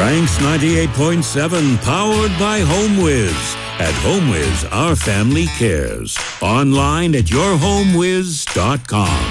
Frank's 98.7, powered by HomeWiz. At HomeWiz, our family cares. Online at yourhomewiz.com.